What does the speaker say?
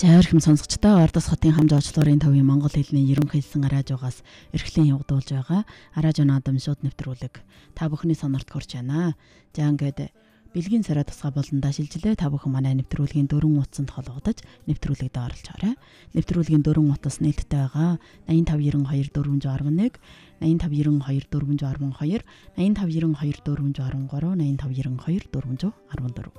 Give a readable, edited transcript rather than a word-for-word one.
За орхим сонсогчдоо Ордос хотын хамж очлуурын төвийн монгол хэлний ерөнхий хэлсэн радиогоос эрхлэн явагдуулж байгаа радио наадам шууд нэвтрүүлэг та бүхний сонорт хүрч байна. За ингээд бэлгийн сараа тусгай болондоо шилжилээ. Та бүхэн манай нэвтрүүлгийн 4 утсанд холбогдож нэвтрүүлэгт оролцоорой. Нэвтрүүлгийн 4 утас нээлттэй байгаа 8592 411, 8592 412, 8592 413, 8592 414.